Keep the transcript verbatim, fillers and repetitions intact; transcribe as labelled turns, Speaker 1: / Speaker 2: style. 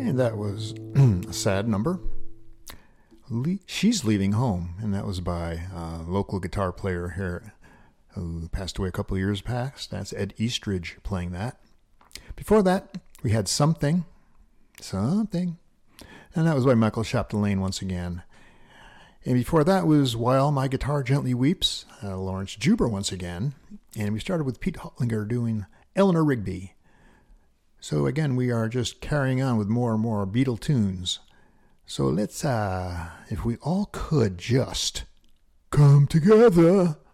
Speaker 1: And that was a sad number. Le- She's Leaving Home, and that was by a local guitar player here who passed away a couple of years past. That's Ed Eastridge playing that. Before that, we had Something, Something, and that was by Michael Chapdelaine once again. And before that was While My Guitar Gently Weeps, uh, Lawrence Juber once again. And we started with Pete Hotlinger doing Eleanor Rigby. So again, we are just carrying on with more and more Beatle tunes. So let's, uh, if we all could just come together